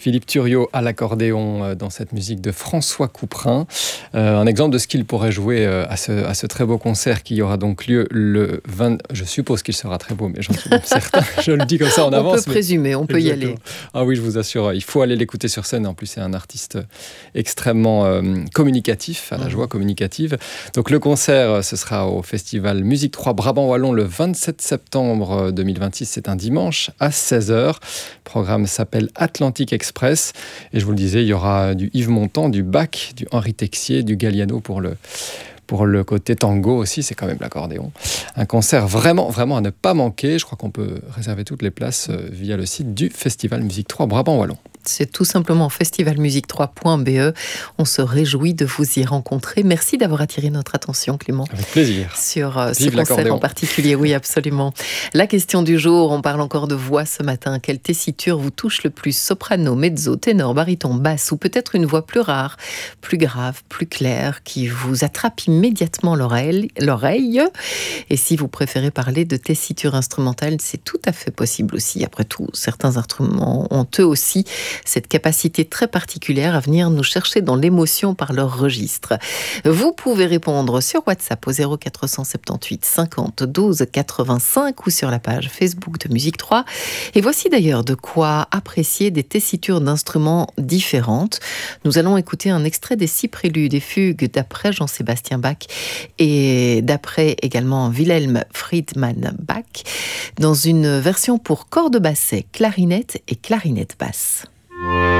Philippe Thuriot à l'accordéon dans cette musique de François Couperin. Un exemple de ce qu'il pourrait jouer à ce très beau concert qui aura donc lieu le 20... Je suppose qu'il sera très beau, mais j'en suis même certain. Je le dis comme ça en avance. On peut présumer, on peut y aller. Ah oui, je vous assure, il faut aller l'écouter sur scène. En plus, c'est un artiste extrêmement communicatif, à la joie communicative. Donc le concert, ce sera au Festival Musique 3 Brabant Wallon le 27 septembre 2026. C'est un dimanche à 16h. Le programme s'appelle Atlantic Express. Et je vous le disais, il y aura du Yves Montand, du Bach, du Henri Texier, du Galliano pour le côté tango aussi, c'est quand même l'accordéon. Un concert vraiment, vraiment à ne pas manquer. Je crois qu'on peut réserver toutes les places via le site du Festival Musique 3 Brabant Wallon. C'est tout simplement festivalmusique3.be. On se réjouit de vous y rencontrer. Merci d'avoir attiré notre attention, Clément. Avec plaisir. Sur ce concert en particulier, oui, absolument. La question du jour, on parle encore de voix ce matin. Quelle tessiture vous touche le plus? Soprano, mezzo, ténor, baryton, basse, ou peut-être une voix plus rare, plus grave, plus claire, qui vous attrape immédiatement l'oreille. Et si vous préférez parler de tessiture instrumentale, c'est tout à fait possible aussi. Après tout, certains instruments ont eux aussi cette capacité très particulière à venir nous chercher dans l'émotion par leur registre. Vous pouvez répondre sur WhatsApp au 0478 50 12 85 ou sur la page Facebook de Musique 3. Et voici d'ailleurs de quoi apprécier des tessitures d'instruments différentes. Nous allons écouter un extrait des 6 préludes et fugues d'après Jean-Sébastien Bach et d'après également Wilhelm Friedemann Bach dans une version pour cordes basset, clarinette et clarinette basse.